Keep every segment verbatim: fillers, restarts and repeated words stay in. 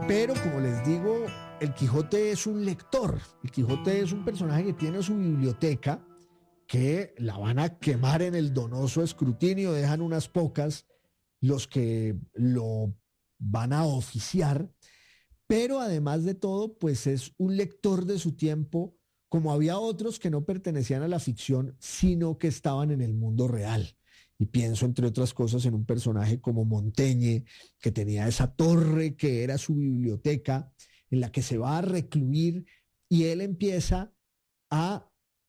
Pero como les digo, el Quijote es un lector. El Quijote es un personaje que tiene su biblioteca, que la van a quemar en el donoso escrutinio, dejan unas pocas los que lo van a oficiar, pero además de todo, pues es un lector de su tiempo, como había otros que no pertenecían a la ficción, sino que estaban en el mundo real. Y pienso, entre otras cosas, en un personaje como Montaigne, que tenía esa torre que era su biblioteca, en la que se va a recluir y él empieza a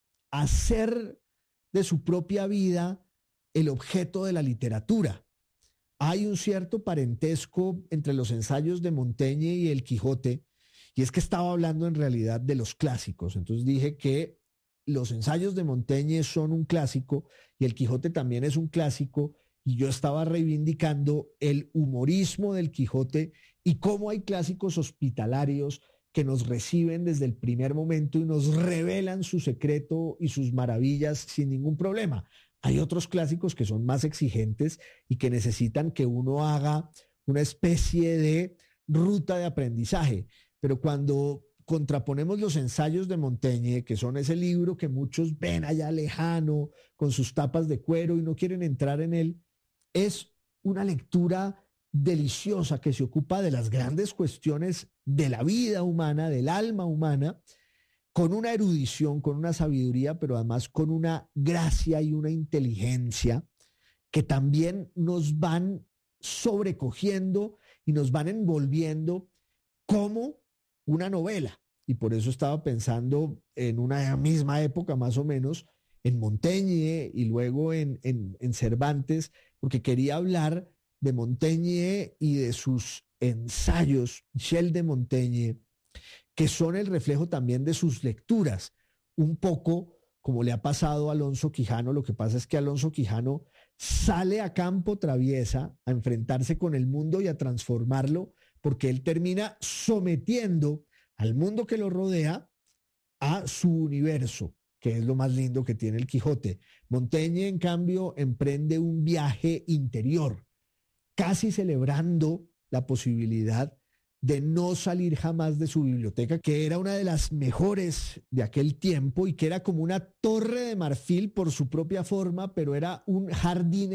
hacer de su propia vida el objeto de la literatura. Hay un cierto parentesco entre los ensayos de Montaigne y el Quijote, y es que estaba hablando en realidad de los clásicos. Entonces dije que los ensayos de Montaigne son un clásico y el Quijote también es un clásico, y yo estaba reivindicando el humorismo del Quijote y cómo hay clásicos hospitalarios que nos reciben desde el primer momento y nos revelan su secreto y sus maravillas sin ningún problema. Hay otros clásicos que son más exigentes y que necesitan que uno haga una especie de ruta de aprendizaje. Pero cuando contraponemos los ensayos de Montaigne, que son ese libro que muchos ven allá lejano, con sus tapas de cuero y no quieren entrar en él, es una lectura deliciosa que se ocupa de las grandes cuestiones de la vida humana, del alma humana, con una erudición, con una sabiduría, pero además con una gracia y una inteligencia que también nos van sobrecogiendo y nos van envolviendo como una novela. Y por eso estaba pensando en una misma época más o menos en Montaigne y luego en, en, en Cervantes, porque quería hablar de Montaigne y de sus ensayos, Michel de Montaigne, que son el reflejo también de sus lecturas, un poco como le ha pasado a Alonso Quijano. Lo que pasa es que Alonso Quijano sale a campo traviesa a enfrentarse con el mundo y a transformarlo, porque él termina sometiendo al mundo que lo rodea a su universo, que es lo más lindo que tiene el Quijote. Montaigne, en cambio, emprende un viaje interior, casi celebrando la posibilidad de no salir jamás de su biblioteca, que era una de las mejores de aquel tiempo y que era como una torre de marfil por su propia forma, pero era un jardín